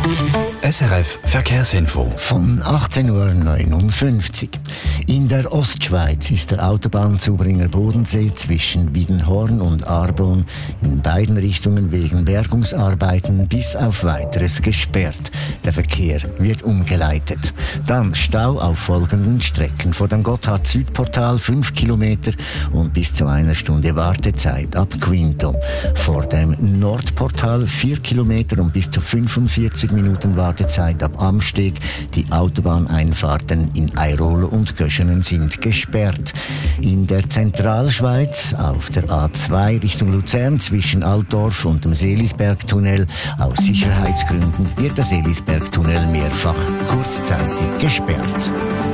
SRF Verkehrsinfo. Von 18:59 Uhr. In der Ostschweiz ist der Autobahnzubringer Bodensee zwischen Wiedenhorn und Arbon in beiden Richtungen wegen Bergungsarbeiten bis auf Weiteres gesperrt. Der Verkehr wird umgeleitet. Dann Stau auf folgenden Strecken. Vor dem Gotthard-Südportal 5 Kilometer und bis zu 1 Stunde Wartezeit ab Quinto. Vor dem Nordportal 4 Kilometer und bis zu 45 Minuten Wartezeit ab Amsteg. Die Autobahneinfahrten in Airolo und Göschenen sind gesperrt. In der Zentralschweiz auf der A2 Richtung Luzern zwischen Altdorf und dem Seelisbergtunnel aus Sicherheitsgründen wird der Seelisbergtunnel mehrfach kurzzeitig gesperrt.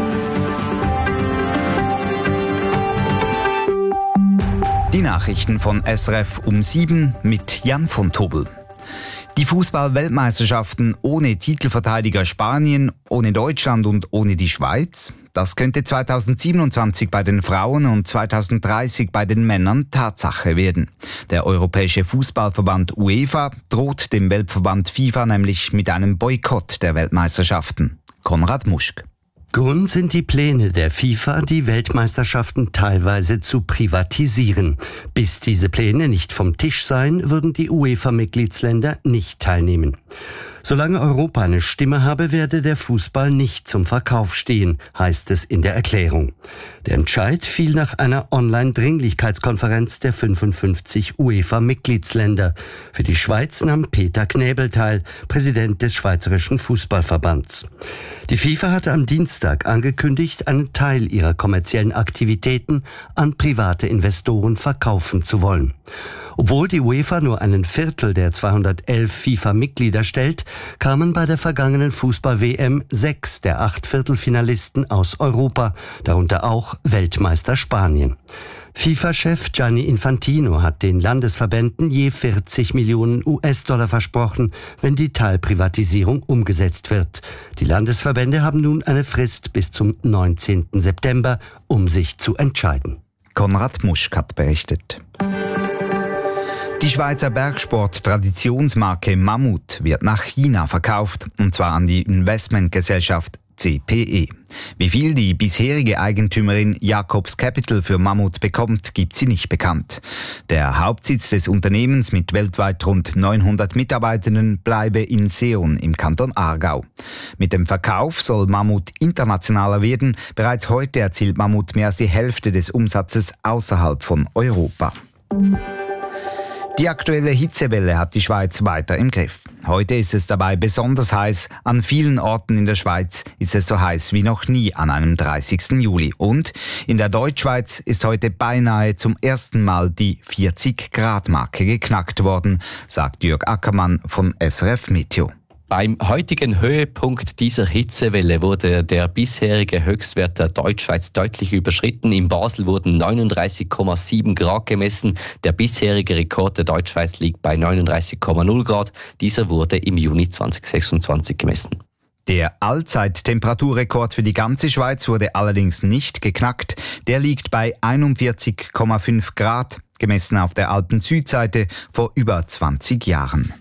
Die Nachrichten von SRF um 7 mit Jan von Tobel. Die Fußball-Weltmeisterschaften ohne Titelverteidiger Spanien, ohne Deutschland und ohne die Schweiz, das könnte 2027 bei den Frauen und 2030 bei den Männern Tatsache werden. Der Europäische Fußballverband UEFA droht dem Weltverband FIFA nämlich mit einem Boykott der Weltmeisterschaften. Konrad Muschk. Grund sind die Pläne der FIFA, die Weltmeisterschaften teilweise zu privatisieren. Bis diese Pläne nicht vom Tisch seien, würden die UEFA-Mitgliedsländer nicht teilnehmen. Solange Europa eine Stimme habe, werde der Fußball nicht zum Verkauf stehen, heißt es in der Erklärung. Der Entscheid fiel nach einer Online-Dringlichkeitskonferenz der 55 UEFA-Mitgliedsländer. Für die Schweiz nahm Peter Knäbel teil, Präsident des Schweizerischen Fußballverbands. Die FIFA hatte am Dienstag angekündigt, einen Teil ihrer kommerziellen Aktivitäten an private Investoren verkaufen zu wollen. Obwohl die UEFA nur einen Viertel der 211 FIFA-Mitglieder stellt, kamen bei der vergangenen Fußball-WM 6 der 8 Viertelfinalisten aus Europa, darunter auch Weltmeister Spanien. FIFA-Chef Gianni Infantino hat den Landesverbänden je 40 Millionen US-Dollar versprochen, wenn die Teilprivatisierung umgesetzt wird. Die Landesverbände haben nun eine Frist bis zum 19. September, um sich zu entscheiden. Konrad Muschk hat berichtet. Die Schweizer Bergsport-Traditionsmarke Mammut wird nach China verkauft, und zwar an die Investmentgesellschaft CPE. Wie viel die bisherige Eigentümerin Jacobs Capital für Mammut bekommt, gibt sie nicht bekannt. Der Hauptsitz des Unternehmens mit weltweit rund 900 Mitarbeitenden bleibe in Seeon im Kanton Aargau. Mit dem Verkauf soll Mammut internationaler werden. Bereits heute erzielt Mammut mehr als die Hälfte des Umsatzes außerhalb von Europa. Die aktuelle Hitzewelle hat die Schweiz weiter im Griff. Heute ist es dabei besonders heiß. An vielen Orten in der Schweiz ist es so heiß wie noch nie an einem 30. Juli. Und in der Deutschschweiz ist heute beinahe zum ersten Mal die 40-Grad-Marke geknackt worden, sagt Jörg Ackermann von SRF Meteo. Beim heutigen Höhepunkt dieser Hitzewelle wurde der bisherige Höchstwert der Deutschschweiz deutlich überschritten. In Basel wurden 39,7 Grad gemessen. Der bisherige Rekord der Deutschschweiz liegt bei 39,0 Grad. Dieser wurde im Juni 2026 gemessen. Der Allzeittemperaturrekord für die ganze Schweiz wurde allerdings nicht geknackt. Der liegt bei 41,5 Grad, gemessen auf der Alpen-Südseite vor über 20 Jahren.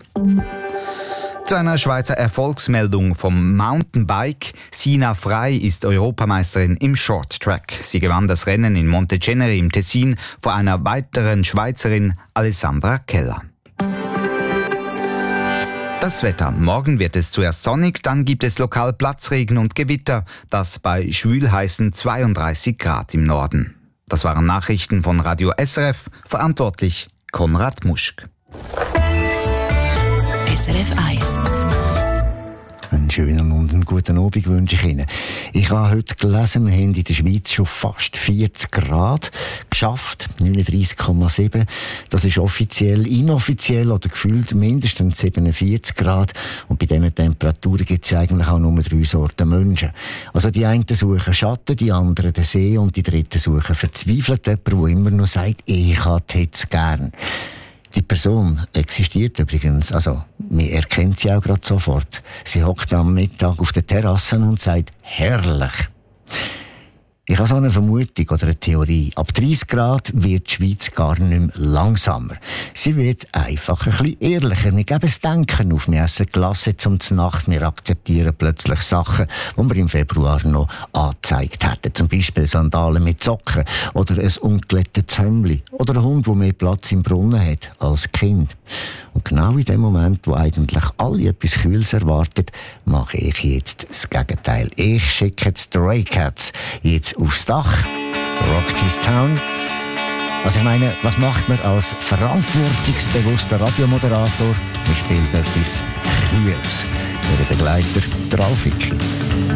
Zu einer Schweizer Erfolgsmeldung vom Mountainbike. Sina Frey ist Europameisterin im Shorttrack. Sie gewann das Rennen in Monteceneri im Tessin vor einer weiteren Schweizerin, Alessandra Keller. Das Wetter. Morgen wird es zuerst sonnig, dann gibt es lokal Platzregen und Gewitter. Das bei schwülheißen 32 Grad im Norden. Das waren Nachrichten von Radio SRF. Verantwortlich Konrad Muschk. SRF 1. Einen schönen und einen guten Abend wünsche ich Ihnen. Ich habe heute gelesen, wir haben in der Schweiz schon fast 40 Grad geschafft, 39,7. Das ist offiziell, inoffiziell oder gefühlt mindestens 47 Grad. Und bei diesen Temperaturen gibt es eigentlich auch nur 3 Sorten Menschen. Also die einen suchen Schatten, die anderen den See und die dritten suchen verzweifelt jemanden, der immer noch sagt, ich habe die Hitze gern. Die Person existiert übrigens, also man erkennt sie auch gerade sofort. Sie hockt am Mittag auf der Terrasse und sagt, herrlich. Ich habe so eine Vermutung oder eine Theorie. Ab 30 Grad wird die Schweiz gar nicht mehr langsamer. Sie wird einfach ein bisschen ehrlicher. Wir geben das Denken auf. Wir essen Glasse zum Nacht. Wir akzeptieren plötzlich Sachen, die wir im Februar noch angezeigt hätten. Zum Beispiel Sandalen mit Socken oder ein ungeglättetes Hemdli oder ein Hund, der mehr Platz im Brunnen hat als Kind. Und genau in dem Moment, wo eigentlich alle etwas Kühles erwartet, mache ich jetzt das Gegenteil. Ich schicke die Stray Cats jetzt aufs Dach. Rock This Town. Also ich meine, was macht man als verantwortungsbewusster Radiomoderator? Man spielt etwas Kühles. Ihre Begleiter, der Ralf Wicki.